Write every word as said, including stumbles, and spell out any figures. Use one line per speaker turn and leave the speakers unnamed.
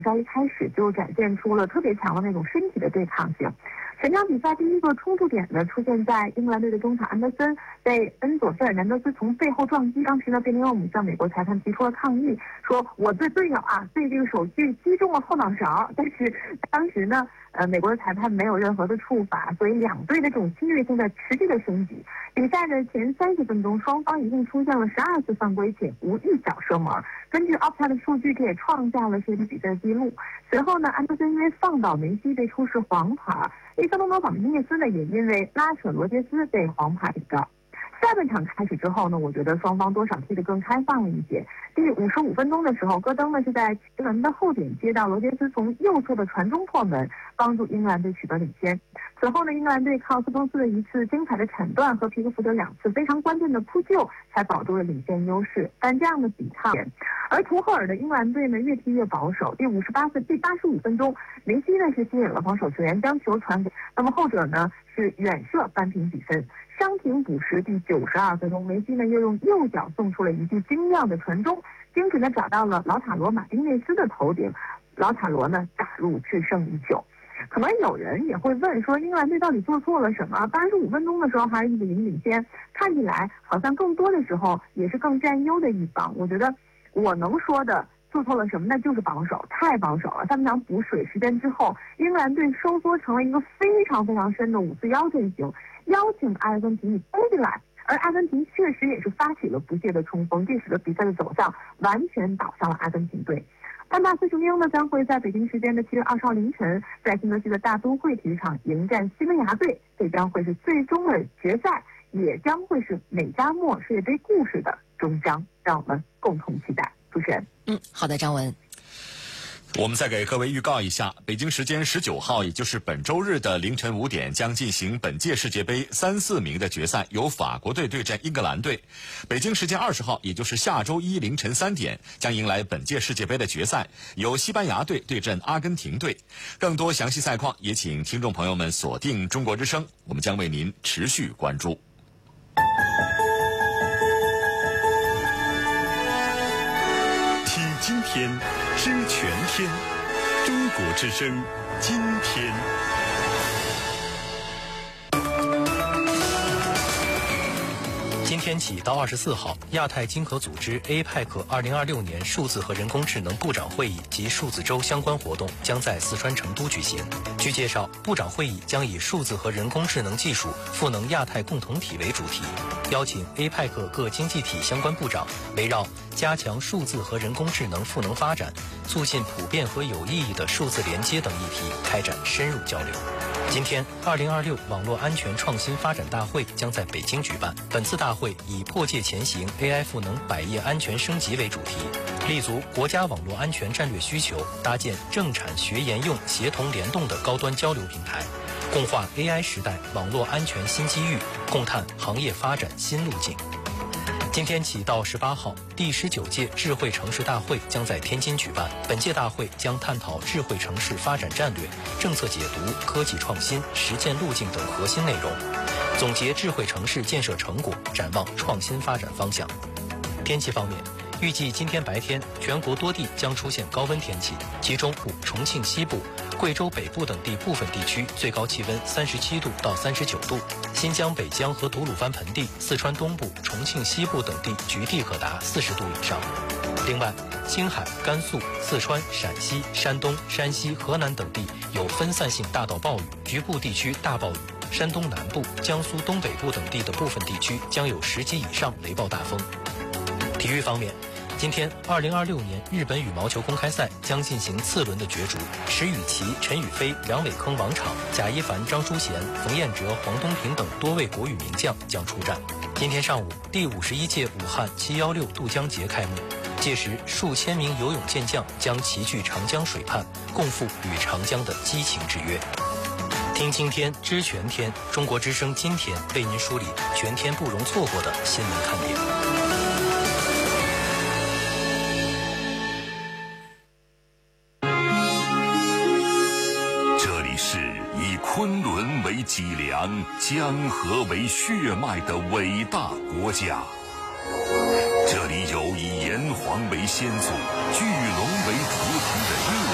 在一开始就展现出了特别强的那种身体的对抗性。全场比赛第一个冲突点呢，出现在英格兰队的中场安德森被恩佐费尔南德斯从背后撞击，当时呢，贝林厄姆向美国裁判提出了抗议，说我的队友啊被这个手具击中了后脑勺，但是当时呢，呃，美国的裁判没有任何的处罚，所以两队的这种侵略性在持续的升级。比赛的前三十分钟，双方一共出现了十二次犯规，且无一脚射门。根据 Opta 的数据，这也创下了世界比赛的记录。随后呢，安德森因为放倒梅西被出示黄牌，利萨东多·访宾涅斯呢也因为拉扯罗杰斯被黄牌警告。下半场开始之后呢，我觉得双方多少踢得更开放了一些。第五十五分钟的时候，戈登呢是在奇伦的后点接到罗杰斯从右侧的传中破门，帮助英格兰队取得领先。此后呢，英格兰队靠斯通斯的一次精彩的铲断和皮克福德两次非常关键的扑救，才保住了领先优势。但这样的比赛，而图赫尔的英格兰队呢越踢越保守。第五十八分、第八十五分钟，梅西呢是吸引了防守球员将球传给，那么后者呢是远射扳平比分。伤停补时第九十二分钟，梅西呢又用右脚送出了一记精妙的传中，精准的找到了老塔罗马丁内斯的头顶，老塔罗呢打入制胜一球。可能有人也会问说，英格兰队到底做错了什么？八十五分钟的时候还是一比零领先，看起来好像更多的时候也是更占优的一方。我觉得我能说的做错了什么？那就是保守，太保守了。三场补水时间之后，英格兰队收缩成了一个非常非常深的五四幺阵型，邀请阿根廷你攻进来，而阿根廷确实也是发起了不懈的冲锋，这使得比赛的走向完全倒向了阿根廷队。丹麦四雄鹰呢将会在北京时间的七月二十号凌晨，在新泽西的大都会体育场迎战西班牙队，这将会是最终的决赛，也将会是美加墨世界杯故事的终章，让我们共同期待。主持人，
嗯，好的，张文。
我们再给各位预告一下，北京时间十九号，也就是本周日的凌晨五点，将进行本届世界杯三四名的决赛，由法国队对战英格兰队。北京时间二十号，也就是下周一凌晨三点，将迎来本届世界杯的决赛，由西班牙队对阵阿根廷队。更多详细赛况，也请听众朋友们锁定中国之声，我们将为您持续关注。
听今天，知全天，中国之声，今天。
今天起到二十四号，亚太经合组织 A P E C 二零二六年数字和人工智能部长会议及数字周相关活动将在四川成都举行。据介绍，部长会议将以数字和人工智能技术赋能亚太共同体为主题，邀请 A P E C 各经济体相关部长围绕加强数字和人工智能赋能发展、促进普遍和有意义的数字连接等议题开展深入交流。今天，二零二六网络安全创新发展大会将在北京举办。本次大会以破界前行 A I 赋能百业安全升级为主题，立足国家网络安全战略需求，搭建政产学研用协同联动的高端交流平台，共话 A I 时代网络安全新机遇，共探行业发展新路径。今天起到十八号，第十九届智慧城市大会将在天津举办。本届大会将探讨智慧城市发展战略、政策解读、科技创新、实践路径等核心内容，总结智慧城市建设成果，展望创新发展方向。天气方面，预计今天白天全国多地将出现高温天气，其中重庆西部、贵州北部等地部分地区最高气温三十七度到三十九度，新疆北疆和吐鲁番盆地、四川东部、重庆西部等地局地可达四十度以上。另外，青海、甘肃、四川、陕西、山东、山西、河南等地有分散性大到暴雨，局部地区大暴雨。山东南部、江苏东北部等地的部分地区将有十级以上雷暴大风。体育方面，今天二零二六年日本羽毛球公开赛将进行次轮的角逐，石宇奇、陈雨菲、梁伟铿、王昶、贾一凡、张淑贤、冯彦哲、黄东萍等多位国羽名将将出战。今天上午，第五十一届武汉七一六渡江节开幕，届时数千名游泳健将将齐聚长江水畔，共赴与长江的激情之约。听今天，知全天，中国之声今天为您梳理全天不容错过的新闻看点。
这里是以昆仑为脊梁、江河为血脉的伟大国家。这里有以炎黄为先祖、巨龙为图腾的